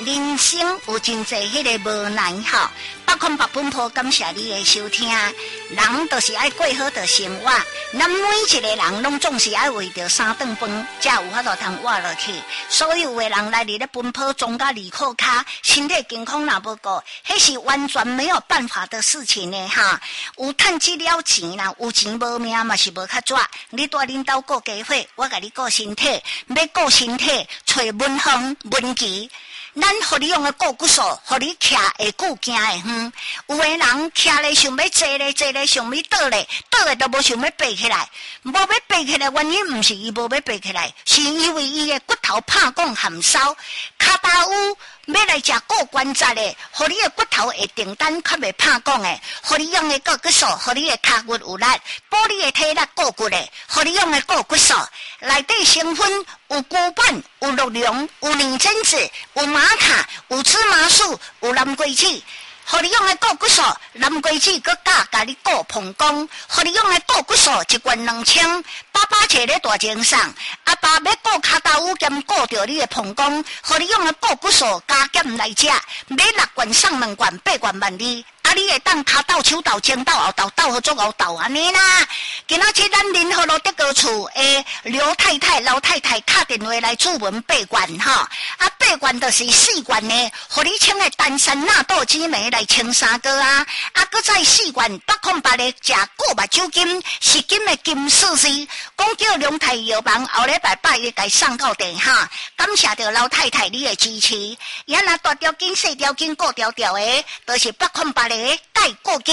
人生有真侪迄个无奈哈。100分谱，感谢你的收听。人就是爱过好的生活，咱每一个人拢总是爱为着3顿饭，才有法度通活落去。所有的人来伫咧奔波中甲离苦卡，身体健康若无顾，迄是完全没有办法的事情呢哈。有趁这了钱啦，有钱无命嘛是无较拽。你带恁兜顾家伙，我甲你顾身体，要顾身体，找文风文琪。咱互你用个顾骨数，互你徛会久行会远。有的人徛咧想要坐咧，坐咧想要倒咧，倒咧都无想要爬起来。无要爬起来，原因毋是伊无要爬起来，是因为伊的骨头怕讲含烧，骹踏有要来食过关节的，互你的骨头会定单，较袂怕讲的。互你用的顾骨数，互你的骹骨有力，保你的体力顾骨的，互你用的顾骨数，内底成分有骨板，有鹿茸，有拟真子，有玛卡，有芝麻素，有蓝桂枝。互你用的顾骨素，蓝桂枝搁甲你顾膀胱。互你用的顾骨素一罐2000，爸爸坐咧大前上，阿爸要顾骹踏有兼顾着你的膀胱。互你用的顾骨素加减来食，买6罐送2罐，8罐万利。啊！你会当骹斗、手斗、前斗、后斗、斗好足后斗安尼啦。今仔日咱林和路德高厝诶，刘太太、老太太打电话来注文8罐哈。啊，8罐就是4罐呢，互你请个丹参纳豆紫梅来清3个啊。啊，搁再4罐108个食过目酒金是金的金丝丝。讲叫龙太药房后礼拜8日该送到地哈。感谢着老太太你的支持。原来大条筋、细条筋、各条条的，都是108个钙过筋。